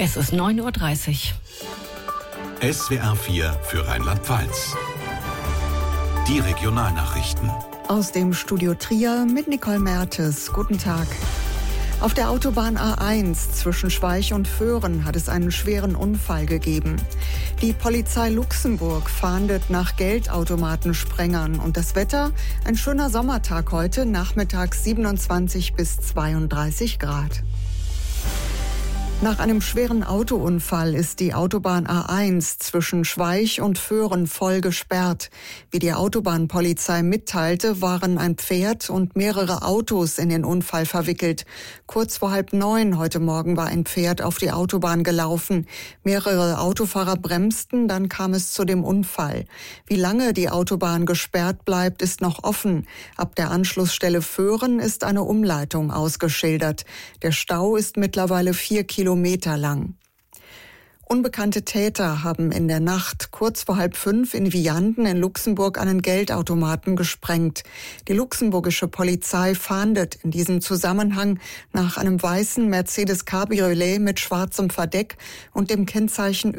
Es ist 9:30 Uhr. SWR 4 für Rheinland-Pfalz. Die Regionalnachrichten. Aus dem Studio Trier mit Nicole Mertes. Guten Tag. Auf der Autobahn A1 zwischen Schweich und Föhren hat es einen schweren Unfall gegeben. Die Polizei Luxemburg fahndet nach Geldautomatensprengern. Und das Wetter? Ein schöner Sommertag heute, nachmittags 27 bis 32 Grad. Nach einem schweren Autounfall ist die Autobahn A1 zwischen Schweich und Föhren voll gesperrt. Wie die Autobahnpolizei mitteilte, waren ein Pferd und mehrere Autos in den Unfall verwickelt. Kurz vor 8:30 heute Morgen war ein Pferd auf die Autobahn gelaufen. Mehrere Autofahrer bremsten, dann kam es zu dem Unfall. Wie lange die Autobahn gesperrt bleibt, ist noch offen. Ab der Anschlussstelle Föhren ist eine Umleitung ausgeschildert. Der Stau ist mittlerweile 4 Kilometer lang. Unbekannte Täter haben in der Nacht kurz vor 4:30 in Vianden in Luxemburg einen Geldautomaten gesprengt. Die luxemburgische Polizei fahndet in diesem Zusammenhang nach einem weißen Mercedes Cabriolet mit schwarzem Verdeck und dem Kennzeichen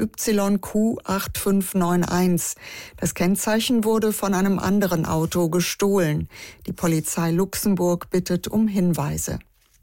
YQ8591. Das Kennzeichen wurde von einem anderen Auto gestohlen. Die Polizei Luxemburg bittet um Hinweise.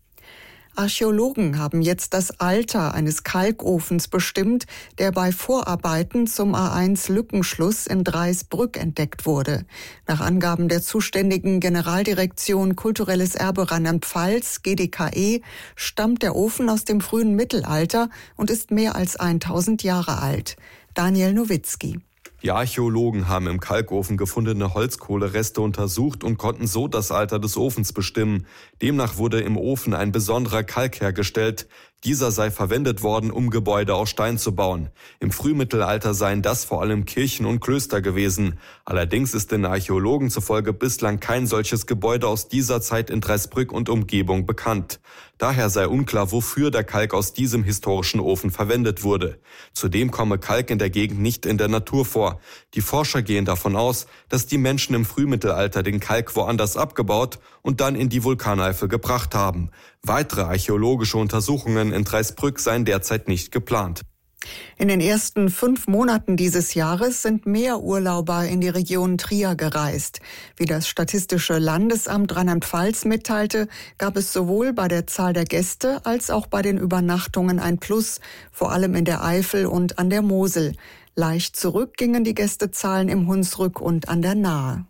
Archäologen haben jetzt das Alter eines Kalkofens bestimmt, der bei Vorarbeiten zum A1-Lückenschluss in Dreisbrück entdeckt wurde. Nach Angaben der zuständigen Generaldirektion Kulturelles Erbe Rheinland-Pfalz, GDKE, stammt der Ofen aus dem frühen Mittelalter und ist mehr als 1000 Jahre alt. Daniel Nowitzki. Die Archäologen haben im Kalkofen gefundene Holzkohlereste untersucht und konnten so das Alter des Ofens bestimmen. Demnach wurde im Ofen ein besonderer Kalk hergestellt. Dieser sei verwendet worden, um Gebäude aus Stein zu bauen. Im Frühmittelalter seien das vor allem Kirchen und Klöster gewesen. Allerdings ist den Archäologen zufolge bislang kein solches Gebäude aus dieser Zeit in Dreisbrück und Umgebung bekannt. Daher sei unklar, wofür der Kalk aus diesem historischen Ofen verwendet wurde. Zudem komme Kalk in der Gegend nicht in der Natur vor. Die Forscher gehen davon aus, dass die Menschen im Frühmittelalter den Kalk woanders abgebaut und dann in die Vulkaneifel gebracht haben. Weitere archäologische Untersuchungen in Dreisbrück seien derzeit nicht geplant. In den ersten 5 Monaten dieses Jahres sind mehr Urlauber in die Region Trier gereist. Wie das Statistische Landesamt Rheinland-Pfalz mitteilte, gab es sowohl bei der Zahl der Gäste als auch bei den Übernachtungen ein Plus, vor allem in der Eifel und an der Mosel. Leicht zurück gingen die Gästezahlen im Hunsrück und an der Nahe.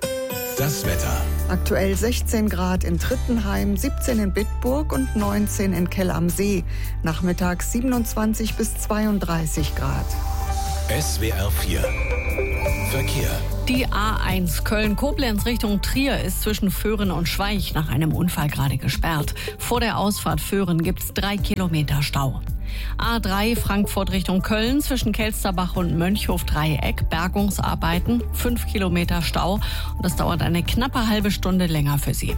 Das Wetter. Aktuell 16 Grad in Trittenheim, 17 in Bitburg und 19 in Kell am See. Nachmittags 27 bis 32 Grad. SWR 4 Verkehr. Die A1 Köln-Koblenz Richtung Trier ist zwischen Föhren und Schweich nach einem Unfall gerade gesperrt. Vor der Ausfahrt Föhren gibt's 3 Kilometer Stau. A3 Frankfurt Richtung Köln zwischen Kelsterbach und Mönchhof-Dreieck. Bergungsarbeiten, 5 Kilometer Stau. Und das dauert eine knappe halbe Stunde länger für Sie.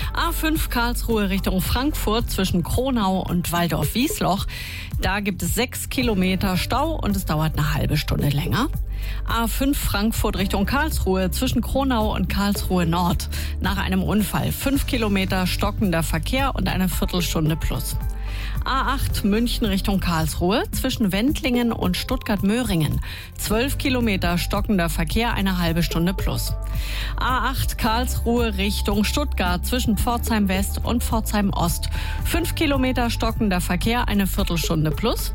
A5 Karlsruhe Richtung Frankfurt zwischen Kronau und Waldorf-Wiesloch. Da gibt es 6 Kilometer Stau und es dauert eine halbe Stunde länger. A5 Frankfurt Richtung Karlsruhe zwischen Kronau und Karlsruhe Nord. Nach einem Unfall 5 Kilometer stockender Verkehr und eine Viertelstunde plus. A8 München Richtung Karlsruhe zwischen Wendlingen und Stuttgart-Möhringen. 12 Kilometer stockender Verkehr, eine halbe Stunde plus. A8 Karlsruhe Richtung Stuttgart zwischen Pforzheim West und Pforzheim Ost. 5 Kilometer stockender Verkehr, eine Viertelstunde plus.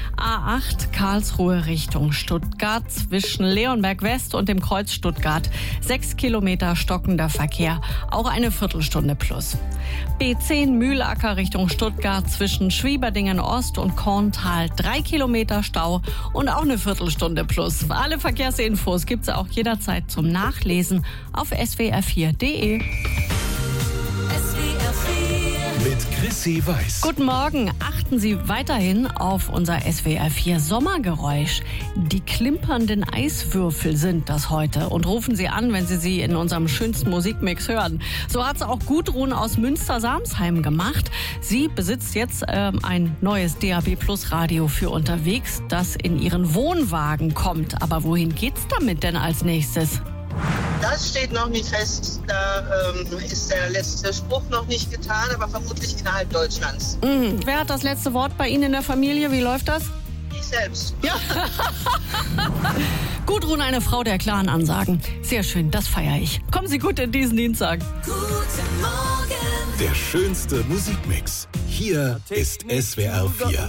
A8 Karlsruhe Richtung Stuttgart zwischen Leonberg West und dem Kreuz Stuttgart. 6 Kilometer stockender Verkehr, auch eine Viertelstunde plus. B10 Mühlacker Richtung Stuttgart zwischen Schwieberdingen Ost und Korntal. 3 Kilometer Stau und auch eine Viertelstunde plus. Alle Verkehrsinfos gibt's auch jederzeit zum Nachlesen auf swr4.de. Mit Chrissy Weiß. Guten Morgen. Achten Sie weiterhin auf unser SWR4 Sommergeräusch. Die klimpernden Eiswürfel sind das heute. Und rufen Sie an, wenn Sie sie in unserem schönsten Musikmix hören. So hat es auch Gudrun aus Münster-Samsheim gemacht. Sie besitzt jetzt ein neues DAB Plus Radio für unterwegs, das in ihren Wohnwagen kommt. Aber wohin geht's damit denn als nächstes? Das steht noch nicht fest. Da ist der letzte Spruch noch nicht getan, aber vermutlich innerhalb Deutschlands. Wer hat das letzte Wort bei Ihnen in der Familie? Wie läuft das? Ich selbst. Ja. Gudrun, eine Frau der klaren Ansagen. Sehr schön, das feiere ich. Kommen Sie gut in diesen Dienstag. Der schönste Musikmix. Hier ist SWR 4.